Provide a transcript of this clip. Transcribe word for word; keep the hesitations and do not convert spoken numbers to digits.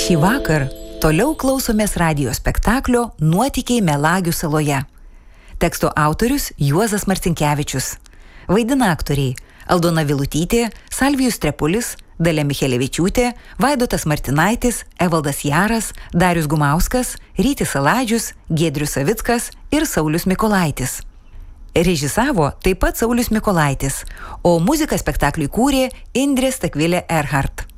Šįvakar toliau klausomės radijo spektaklio Nuotykiai Melagių saloje. Teksto autorius Juozas Marcinkevičius. Vaidina aktoriai Aldona Vilutytė, Salvijus Trepulis, Dalia Michelevičiūtė, Vaidotas Martinaitis, Evaldas Jaras, Darius Gumauskas, Rytis Saladžius, Giedrius Savickas ir Saulius Mykolaitis. Režisavo taip pat Saulius Mykolaitis, o muziką spektakliui kūrė Indrė Stakvilė Erhardt.